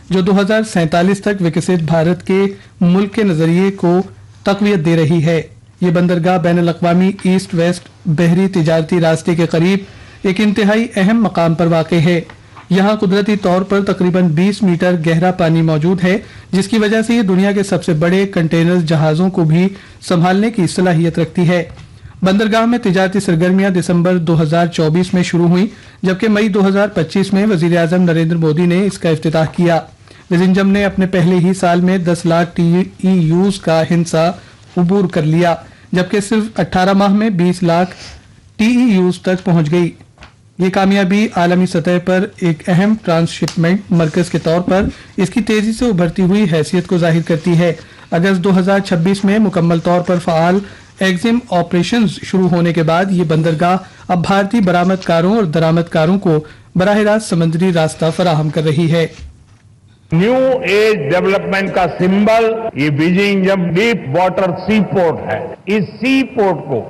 जो 2047 तक विकसित भारत के मुल्क के नजरिए को तकवीत दे रही है। ये बंदरगाह बैनुल-अक़वामी ईस्ट वेस्ट बहरी तिजारती रास्ते के करीब एक इंतहाई अहम मकाम पर वाक़ है। यहाँ कुदरती तौर पर तकरीबन 20 मीटर गहरा पानी मौजूद है, जिसकी वजह से ये दुनिया के सबसे बड़े कंटेनर जहाज़ों को भी संभालने की सलाहियत रखती है। बंदरगाह में तिजारती सरगर्मियां दिसंबर 2024 में शुरू हुई, जबकि मई 2025 में वज़ीर-ए-आज़म नरेंद्र मोदी ने इसका इफ्तिताह किया। विज़िंजम ने अपने पहले ही साल में 10 लाख TEUs का हिस्सा उबूर कर लिया, जबकि सिर्फ 18 माह में 20 लाख TEUs तक पहुंच गई। ये कामयाबी आलमी सतह पर एक अहम ट्रांसशिपमेंट मरकज के तौर पर इसकी तेजी से उभरती हुई हैसियत को जाहिर करती है। अगस्त 2026 में मुकम्मल तौर पर फ़ाल एक्जिम ऑपरेशंस शुरू होने के बाद ये बंदरगाह अब भारतीय बरामदकारों और दरामदकारों को बराह रास्त समुद्री रास्ता फराहम कर रही है। न्यू एज डेवलपमेंट का सिंबल ये विजिंजम डीप वाटर सी पोर्ट है। इस सी पोर्ट को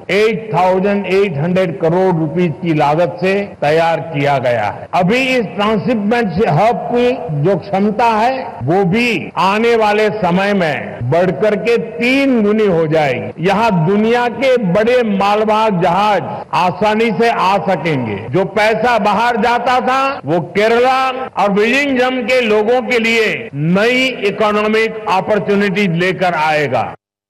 8,800 करोड़ रुपीस की लागत से तैयार किया गया है। अभी इस ट्रांसशिपमेंट हब की जो क्षमता है वो भी आने वाले समय में बढ़कर के 3 गुनी हो जाएगी। यहाँ दुनिया के बड़े मालवाहक जहाज आसानी से आ सकेंगे। जो पैसा बाहर जाता था वो केरला और विजिंजम के लोगों के लिए नई इकोनॉमिक अपॉर्चुनिटी लेकर आएगा।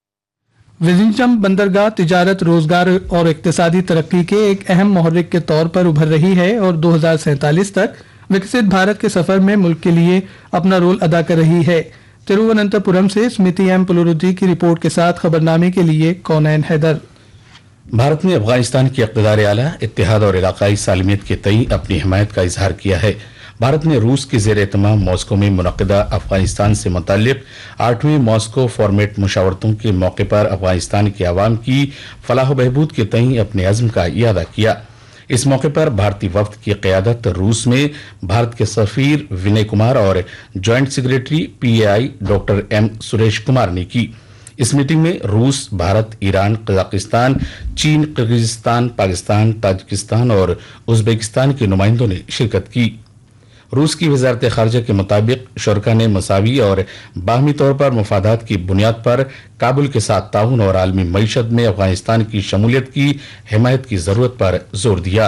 विजिंजम बंदरगाह तिजारत, रोजगार और इक्तिसादी तरक्की के एक अहम मोहर्रिक के तौर पर उभर रही है और 2047 तक विकसित भारत के सफर में मुल्क के लिए अपना रोल अदा कर रही है। तिरुवनंतपुरम से स्मृति एम पुलुरुद्दी की रिपोर्ट के साथ खबरनामे के लिए कौनैन हैदर। भारत ने अफगानिस्तान की इक़्तिदार आला, इत्तेहाद और इलाकाई सालमियत के तई अपनी हिमायत का इजहार किया है। भारत ने रूस के ज़ेर एहतमाम मॉस्को में मुनक़्क़िदा अफगानिस्तान से मुतल्लिक़ 8वीं मॉस्को फॉर्मेट मुशावरतों के मौके पर अफगानिस्तान के अवाम की फलाह बहबूद के तई अपने अज़्म का इयादा किया। इस मौके पर भारतीय वफ़द की क़यादत रूस में भारत के सफ़ीर विनय कुमार और joint secretary PAI doctor M Suresh Kumar ने की। इस मीटिंग में रूस, भारत, ईरान, कजाकिस्तान, चीन, किर्गिज़स्तान, पाकिस्तान, ताजिकिस्तान और उज़्बेकिस्तान के नुमाइंदों ने शिरकत की। रूस की वज़ारत ख़ारिजा के मुताबिक शुरका ने मसावी और बाहमी तौर पर मफादात की बुनियाद पर काबुल के साथ ताउन और आलमी मईशत में अफगानिस्तान की शमूलियत की हिमायत की ज़रूरत पर जोर दिया।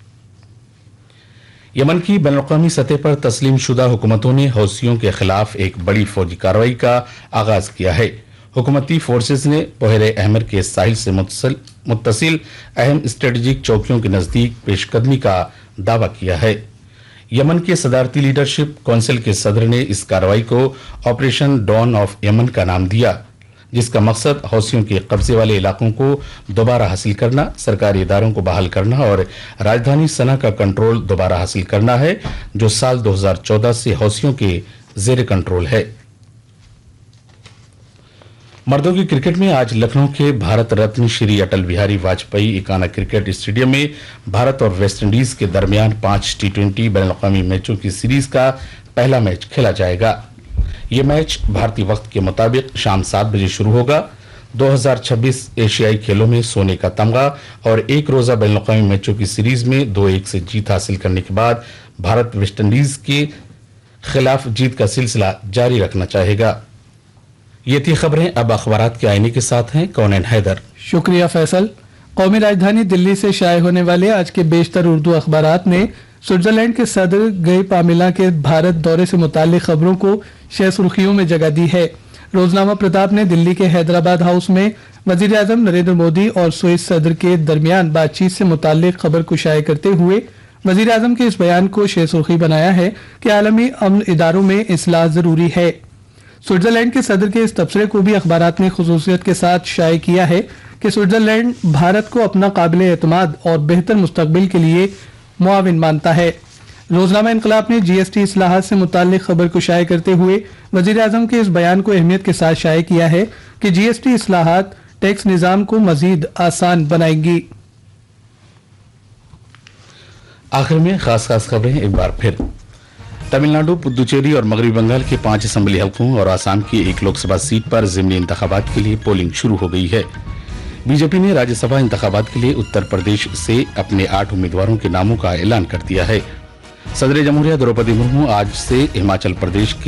यमन की बैनुल-अक़वामी सतह पर तस्लीम शुदा हुकूमतों ने हौसियों के खिलाफ एक बड़ी फौजी कार्रवाई का आगाज किया है। हुकूमती फोर्सेज ने बहर अहमर के साहिल से मुत्तसिल अहम स्ट्रेटेजिक चौकियों के नज़दीक पेशकदमी का दावा किया है। यमन के सदारती लीडरशिप काउंसिल के सदर ने इस कार्रवाई को ऑपरेशन डॉन ऑफ यमन का नाम दिया, जिसका मकसद हौसियों के कब्जे वाले इलाकों को दोबारा हासिल करना, सरकारी इदारों को बहाल करना और राजधानी सना का कंट्रोल दोबारा हासिल करना है, जो साल 2014 से हौसियों के जेर कंट्रोल है। मर्दों की क्रिकेट में आज लखनऊ के भारत रत्न श्री अटल बिहारी वाजपेयी एकाना क्रिकेट स्टेडियम में भारत और वेस्टइंडीज के दरमियान 5 T20 बैनुल-अक़वामी मैचों की सीरीज का पहला मैच खेला जाएगा। ये मैच भारतीय वक्त के मुताबिक शाम 7 बजे शुरू होगा। 2026 एशियाई खेलों में सोने का तमगा और एक रोजा बैनुल-अक़वामी मैचों की सीरीज में 2-1 से जीत हासिल करने के बाद भारत वेस्टइंडीज के खिलाफ जीत का सिलसिला जारी रखना चाहेगा। ये थी खबरें। अब अखबारात के आईने के साथ हैं कौनैन हैदर। शुक्रिया फैसल। कौमी राजधानी दिल्ली से शाये होने वाले आज के बेशतर उर्दू अखबारात ने स्विट्जरलैंड के सदर गई पामिला के भारत दौरे से मुताल्लिक खबरों को शह सुर्खियों में जगह दी है। रोजनामा प्रताप ने दिल्ली के हैदराबाद हाउस में वज़ीर-ए-आज़म नरेंद्र मोदी और स्विस सदर के दरमियान बातचीत से मुताल्लिक खबर को शाये करते हुए वज़ीर-ए-आज़म के इस बयान को शह सुर्खी बनाया है कि आलमी अमन इदारों में इस्लाह जरूरी है। स्विट्जरलैंड के सदर के इस तबसरे को भी अखबारात ने खुसूसियत के साथ शाये किया है कि स्विट्जरलैंड भारत को अपना काबिल एतमाद और बेहतर मुस्तकबिल के लिए मुआविन मानता है। रोजनामा इनकलाब ने GST इस्लाहात से मुताल्लिक खबर को शाये करते हुए वज़ीर-ए-आज़म के इस बयान को अहमियत के साथ शाये किया है कि GST इस्लाहात टैक्स निज़ाम को मजीद आसान बनाएंगी। आखिर में खास खबरें एक बार फिर। तमिलनाडु, पुदुचेरी और मगरबी बंगाल के 5 असेंबली हल्कों और आसाम की 1 लोकसभा सीट पर ज़िमनी इंतखाबात के लिए पोलिंग शुरू हो गई है। बीजेपी ने राज्यसभा इंतखाबात के लिए उत्तर प्रदेश से अपने 8 उम्मीदवारों के नामों का ऐलान कर दिया है। सदर जमहूरिया द्रौपदी मुर्मू आज से हिमाचल प्रदेश के